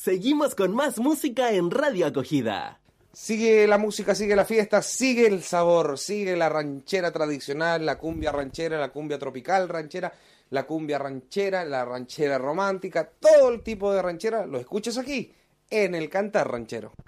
Seguimos con más música en Radio Acogida. Sigue la música, sigue la fiesta, sigue el sabor, sigue la ranchera tradicional, la cumbia ranchera, la cumbia tropical ranchera, la cumbia ranchera, la ranchera romántica, todo el tipo de ranchera lo escuchas aquí, en el Cantar Ranchero.